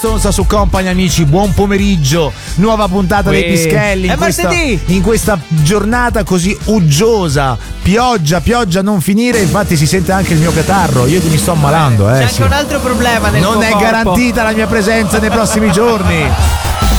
Sonsa su Company, amici, buon pomeriggio, nuova puntata dei Pischelli in questa giornata così uggiosa, pioggia non finire, infatti si sente anche il mio catarro, io che mi sto ammalando. C'è anche un altro problema nel non tuo è corpo. garantita la mia presenza nei prossimi giorni.